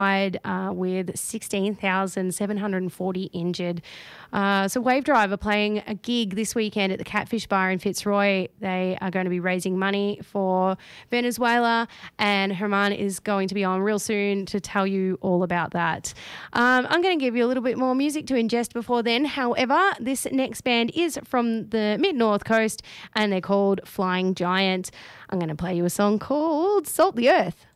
with 16,740 injured. So Wave Drive are playing a gig this weekend at the Catfish Bar in Fitzroy. They are going to be raising money for Venezuela, and Herman is going to be on real soon to tell you all about that. I'm going to give you a little bit more music to ingest before then. However, this next band is from the mid-north coast, and they're called Flying Giant. I'm going to play you a song called Salt the Earth.